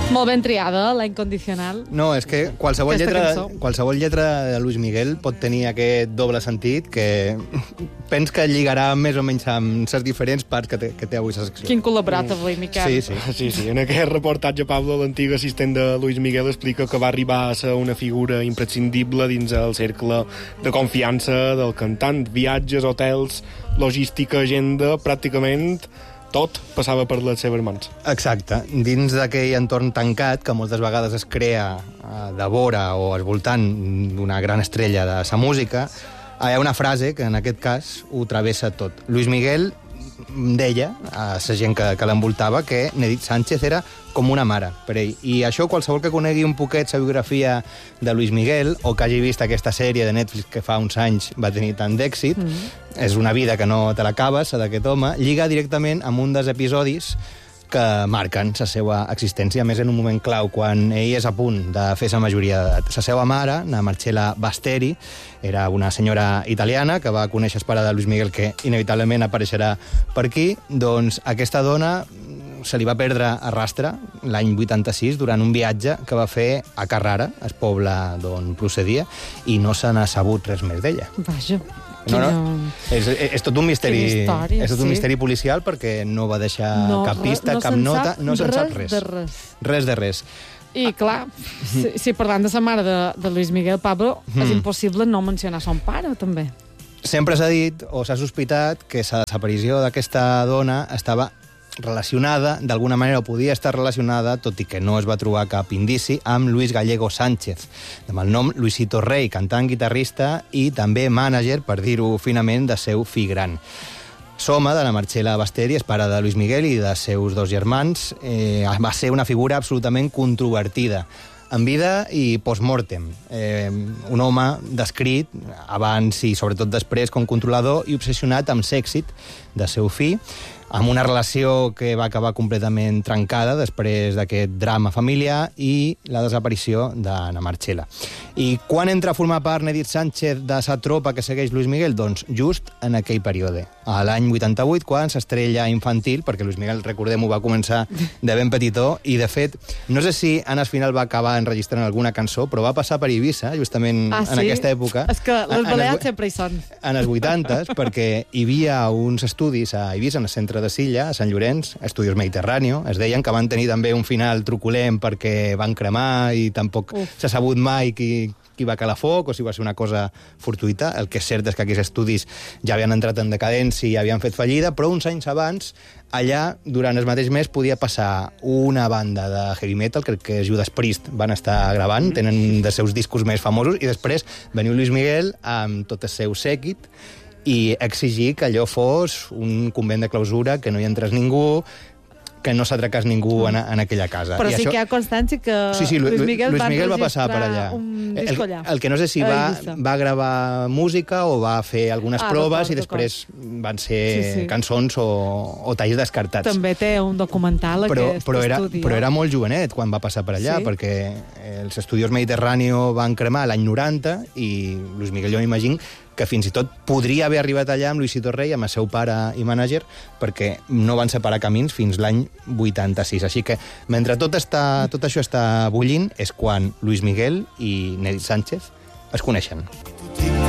Molt ben triada, la incondicional. No, és que qualsevol lletra de Luis Miguel pot tenir aquest doble sentit que pens que lligarà més o menys amb certs diferents parts que té avui la secció. Quin col·laborat avui, Miquel. Sí. En aquest reportatge, Pablo, l'antic assistent de Luis Miguel, explica que va arribar a ser una figura imprescindible dins el cercle de confiança del cantant. Viatges, hotels, logística, agenda, pràcticament tot passava per les seves mans. Exacte. Dins d'aquell entorn tancat que moltes vegades es crea de vora o al voltant d'una gran estrella de sa música, hi ha una frase que en aquest cas ho travessa tot. Luis Miguel deia a la gent que l'envoltava que Nedit Sánchez era com una mare per ell. I això qualsevol que conegui un poquet la biografia de Luis Miguel o que hagi vist aquesta sèrie de Netflix que fa uns anys va tenir tant d'èxit, és una vida que no te l'acabes, d'aquest home, lliga directament amb un dels episodis que marquen la seva existència, a més en un moment clau, quan ell és a punt de fer la majoria d'edat. La seva mare, la Marcella Basteri, era una senyora italiana que va conèixer el pare de Luis Miguel, que inevitablement apareixerà per aquí. Doncs aquesta dona se li va perdre a rastre l'any 86 durant un viatge que va fer a Carrara, el poble d'on procedia, i no se n'ha sabut res més d'ella. Vaja. No. És tot un misteri, història, és tot un misteri policial perquè no va deixar cap pista, cap nota, no se'n sap res. Res de res. I, clar, si parlant de la mare de Luis Miguel, Pablo, és impossible no mencionar son pare, també. Sempre s'ha dit, o s'ha sospitat, que la desaparició d'aquesta dona estava relacionada, d'alguna manera, o podia estar relacionada, tot i que no es va trobar cap indici, amb Luis Gallego Sánchez, amb el nom Luisito Rey, cantant, guitarrista i també mànager, per dir-ho finament, de seu fill gran. Soma, de la Marcella Basteri, és pare de Luis Miguel i de seus dos germans, va ser una figura absolutament controvertida, en vida i post-mortem. Un home descrit abans i sobretot després com controlador i obsessionat amb l'èxit de seu fill, amb una relació que va acabar completament trencada després d'aquest drama familiar i la desaparició d'Anna Marcella. I quan entra a formar part Nedit Sánchez de la tropa que segueix Luis Miguel? Doncs just en aquell període, a l'any 88, quan s'estrella infantil, perquè Luis Miguel, recordem-ho, va començar de ben petitó, i de fet, no sé si en el final va acabar enregistrant alguna cançó, però va passar per Eivissa, justament en aquesta època. És que les Balears sempre hi són. En els 80s, perquè hi havia uns estudis a Eivissa, en el centre de Silla, a Sant Llorenç, Estudios Mediterráneo, es deien que van tenir també un final truculent perquè van cremar i tampoc s'ha sabut mai qui va calar foc o si va ser una cosa fortuïta. El que és cert és que aquests estudis ja havien entrat en decadència i havien fet fallida, però uns anys abans, allà, durant el mateix mes, podia passar una banda de heavy metal, crec que Judas Priest van estar gravant, tenen un dels seus discos més famosos, i després veniu Luis Miguel amb tot el seu séquit i exigir que allò fos un convent de clausura, que no hi entrés ningú, que no s'atracàs ningú en aquella casa. Però sí que hi ha constància que Luis Miguel va passar per allà. Un disco allà. El que no sé si va gravar música o va fer algunes proves i després van ser cançons o talls descartats. També té un documental estudi. Però era molt jovenet quan va passar per allà, perquè els Estudios Mediterráneo van cremar l'any 90 i Luis Miguel, jo m'imagino que fins i tot podria haver arribat allà amb Luisito Rey, amb el seu pare i mànager, perquè no van separar camins fins l'any 86. Així que, mentre tot això està bullint, és quan Luis Miguel i Nedit Sánchez es coneixen.